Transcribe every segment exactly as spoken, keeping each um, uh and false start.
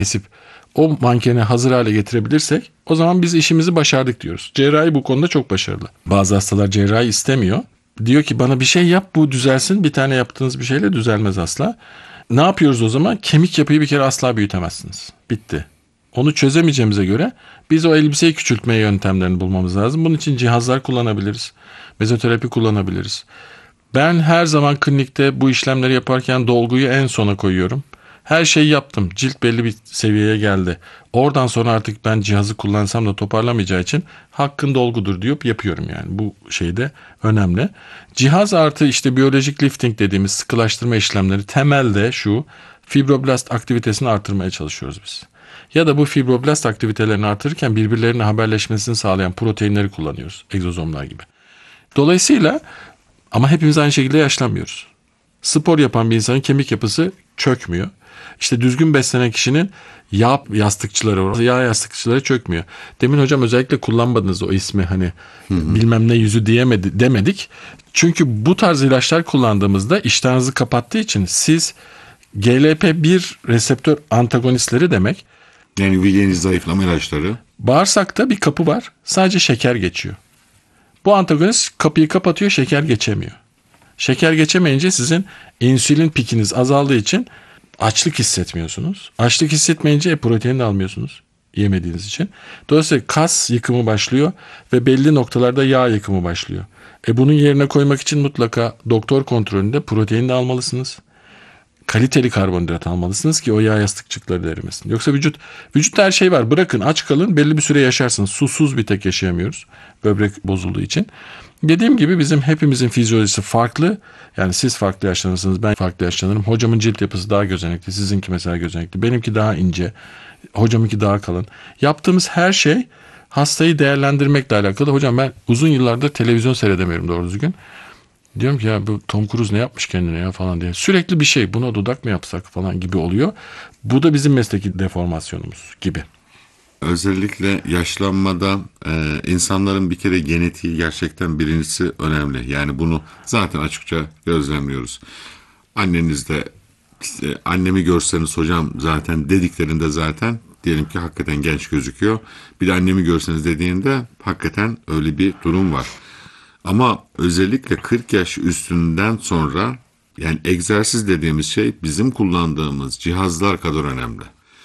kesip o mankeni hazır hale getirebilirsek o zaman biz işimizi başardık diyoruz. Cerrahi bu konuda çok başarılı. Bazı hastalar cerrahi istemiyor. Diyor ki bana bir şey yap bu düzelsin. Bir tane yaptığınız bir şeyle düzelmez asla. Ne yapıyoruz o zaman? Kemik yapıyı bir kere asla büyütemezsiniz. Bitti. Onu çözemeyeceğimize göre biz o elbiseyi küçültme yöntemlerini bulmamız lazım. Bunun için cihazlar kullanabiliriz. Mezoterapi kullanabiliriz. Ben her zaman klinikte bu işlemleri yaparken dolguyu en sona koyuyorum. Her şeyi yaptım. Cilt belli bir seviyeye geldi. Oradan sonra artık ben cihazı kullansam da toparlamayacağı için hakkın dolgudur deyip yapıyorum yani. Bu şey de önemli. Cihaz artı işte biyolojik lifting dediğimiz sıkılaştırma işlemleri temelde şu: fibroblast aktivitesini artırmaya çalışıyoruz biz. Ya da bu fibroblast aktivitelerini artırırken birbirlerine haberleşmesini sağlayan proteinleri kullanıyoruz. Egzozomlar gibi. Dolayısıyla ama hepimiz aynı şekilde yaşlanmıyoruz. Spor yapan bir insanın kemik yapısı çökmüyor. İşte düzgün beslenen kişinin yağ yastıkçıları, yağ yastıkçıları çökmüyor. Demin hocam özellikle kullanmadınız o ismi, hani hı hı. bilmem ne yüzü diyemedi, demedik. Çünkü bu tarz ilaçlar kullandığımızda iştahınızı kapattığı için siz G L P bir reseptör antagonistleri demek. Yani yeni zayıflama ilaçları. Bağırsakta bir kapı var. Sadece şeker geçiyor. Bu antagonist kapıyı kapatıyor, şeker geçemiyor. Şeker geçemeyince sizin insülin pikiniz azaldığı için açlık hissetmiyorsunuz. Açlık hissetmeyince protein de almıyorsunuz yemediğiniz için. Dolayısıyla kas yıkımı başlıyor ve belli noktalarda yağ yıkımı başlıyor. E bunun yerine koymak için mutlaka doktor kontrolünde protein de almalısınız. Kaliteli karbonhidrat almalısınız ki o yağ yastıkçıkları da erimesin. Yoksa vücut vücutta her şey var. Bırakın aç kalın, belli bir süre yaşarsınız. Susuz bir tek yaşayamıyoruz. Böbrek bozulduğu için. Dediğim gibi bizim hepimizin fizyolojisi farklı. Yani siz farklı yaşlanırsınız, ben farklı yaşlanırım. Hocamın cilt yapısı daha gözenekli, sizinki mesela gözenekli. Benimki daha ince, hocamınki daha kalın. Yaptığımız her şey hastayı değerlendirmekle alakalı. Hocam ben uzun yıllardır televizyon seyredemiyorum doğru düzgün. Diyorum ki ya bu Tom Cruise ne yapmış kendine ya falan diye. Sürekli bir şey, buna dudak mı yapsak falan gibi oluyor. Bu da bizim mesleki deformasyonumuz gibi. Özellikle yaşlanmada e, insanların bir kere genetiği gerçekten birincisi önemli. Yani bunu zaten açıkça gözlemliyoruz. Anneniz de işte, annemi görseniz hocam zaten dediklerinde zaten diyelim ki hakikaten genç gözüküyor. Bir de annemi görseniz dediğinde hakikaten öyle bir durum var. Ama özellikle kırk yaş üstünden sonra yani egzersiz dediğimiz şey bizim kullandığımız cihazlar kadar önemli.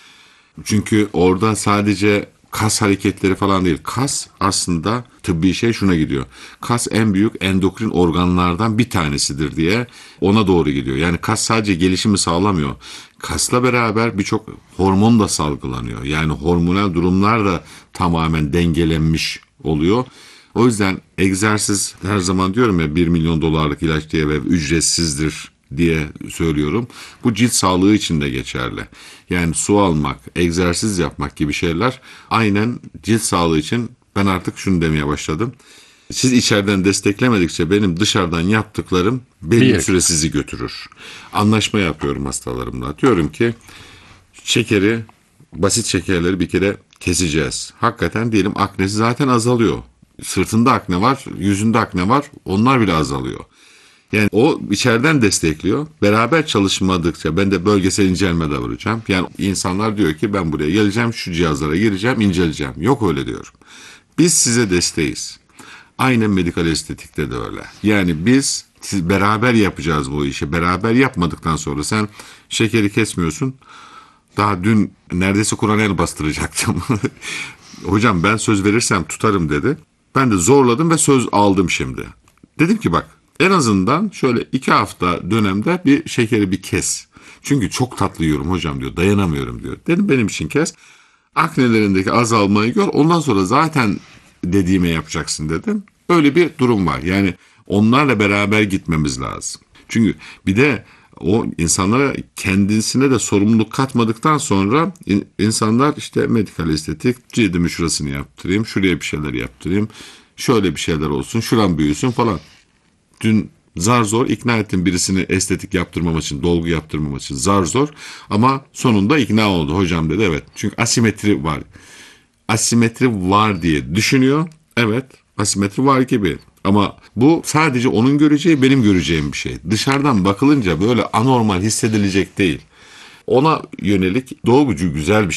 Çünkü orada sadece kas hareketleri falan değil. Kas aslında tıbbi şey şuna gidiyor. Kas en büyük endokrin organlardan bir tanesidir diye ona doğru gidiyor. Yani kas sadece gelişimi sağlamıyor. Kasla beraber birçok hormon da salgılanıyor. Yani hormonal durumlar da tamamen dengelenmiş oluyor. O yüzden egzersiz her zaman diyorum ya bir milyon dolarlık ilaç diye ve ücretsizdir diye söylüyorum. Bu cilt sağlığı için de geçerli. Yani su almak, egzersiz yapmak gibi şeyler aynen cilt sağlığı için ben artık şunu demeye başladım. Siz içeriden desteklemedikçe benim dışarıdan yaptıklarım belli bir süre sizi götürür. Anlaşma yapıyorum hastalarımla. Diyorum ki şekeri, basit şekerleri bir kere keseceğiz. Hakikaten diyelim aknesi zaten azalıyor. Sırtında akne var, yüzünde akne var. Onlar bile azalıyor. Yani o içeriden destekliyor. Beraber çalışmadıkça ben de bölgesel incelme de vuracağım. Yani insanlar diyor ki ben buraya geleceğim, şu cihazlara gireceğim, inceleyeceğim. Yok öyle diyorum. Biz size desteğiz. Aynen medikal estetikte de öyle. Yani biz siz beraber yapacağız bu işi. Beraber yapmadıktan sonra sen şekeri kesmiyorsun. Daha dün neredeyse Kur'an el bastıracaktım. Hocam ben söz verirsem tutarım dedi. Ben de zorladım ve söz aldım şimdi. Dedim ki bak en azından şöyle iki hafta dönemde bir şekeri bir kes. Çünkü çok tatlı yiyorum hocam diyor, dayanamıyorum diyor. Dedim benim için kes. Aknelerindeki azalmayı gör, ondan sonra zaten dediğime yapacaksın dedim. Öyle bir durum var. Yani onlarla beraber gitmemiz lazım. Çünkü bir de o insanlara kendisine de sorumluluk katmadıktan sonra insanlar işte medikal estetik, cildimin şurasını yaptırayım, şuraya bir şeyler yaptırayım, şöyle bir şeyler olsun, şuram büyüsün falan. Dün zar zor ikna ettim birisini estetik yaptırmam için, dolgu yaptırmam için zar zor ama sonunda ikna oldu. Hocam dedi evet çünkü asimetri var. Asimetri var diye düşünüyor. Evet asimetri var gibi. Ama bu sadece onun göreceği, benim göreceğim bir şey. Dışarıdan bakılınca böyle anormal hissedilecek değil. ona yönelik doğu gücü güzel bir